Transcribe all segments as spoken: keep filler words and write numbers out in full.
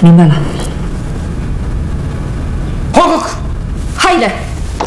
明白了。 好，好，好， 嗨嘞！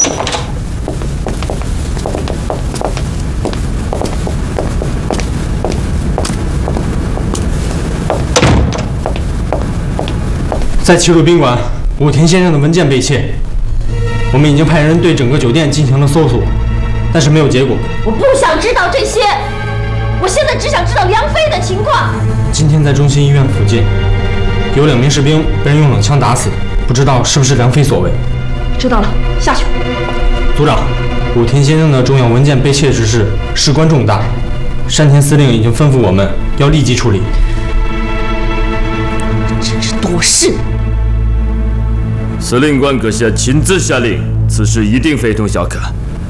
在齐鲁宾馆，武田先生的文件被窃，我们已经派人对整个酒店进行了搜索，但是没有结果。 我不想知道这些，我现在只想知道梁飞的情况。 今天在中心医院附近，有两名士兵被人用冷枪打死，不知道是不是梁飞所为。 知道了，下去。 组长，武田先生的重要文件被窃之事事关重大，山田司令已经吩咐我们要立即处理。 真是多事！ 司令官阁下亲自下令，此事一定非同小可。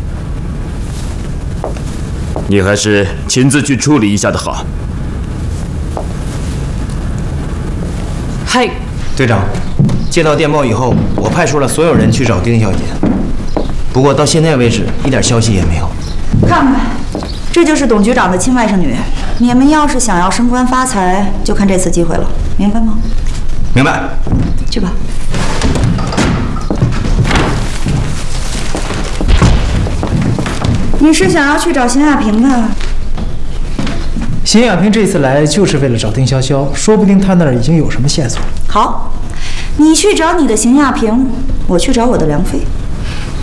你还是亲自去处理一下的好。 嗨， 队长，接到电报以后，我派出了所有人去找丁小姐，不过到现在为止一点消息也没有。 看看，这就是董局长的亲外甥女。你们要是想要升官发财，就看这次机会了，明白吗？ 明白。 去吧。你是想要去找邢亚平吧？ 邢亚平这次来就是为了找丁潇潇，说不定他那儿已经有什么线索。 好，你去找你的邢亚平，我去找我的梁飞。